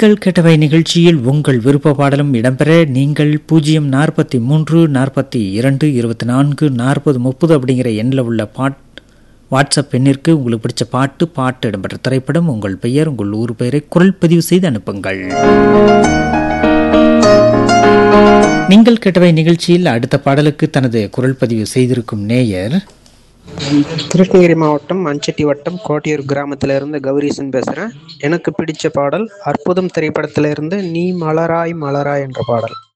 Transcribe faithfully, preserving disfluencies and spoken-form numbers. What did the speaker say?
நீங்கள் கேட்டவை நிகழ்ச்சியில் உங்கள் விருப்ப பாடலும் இடம்பெற நீங்கள் பூஜ்ஜியம் நாற்பத்தி மூன்று நாற்பத்தி இரண்டு இருபத்தி நான்கு நாற்பது முப்பது அப்படிங்கிற எண்ணில் உள்ள பாட் வாட்ஸ்அப் எண்ணிற்கு உங்களுக்கு பிடிச்ச பாட்டு பாட்டு இடம்பெற்ற திரைப்படம் உங்கள் பெயர் உங்கள் ஊர் பெயரை குரல் பதிவு செய்து அனுப்புங்கள். நீங்கள் கேட்டவை நிகழ்ச்சியில் அடுத்த பாடலுக்கு தனது குரல் பதிவு செய்திருக்கும் நேயர் கிருஷ்ணகிரி மாவட்டம் மஞ்சட்டி வட்டம் கோட்டையூர் கிராமத்திலிருந்து கௌரீசன் பேசுகிறேன். எனக்கு பிடிச்ச பாடல் அற்புதம் திரைப்படத்திலிருந்து நீ மலராய் மலராய் என்ற பாடல்.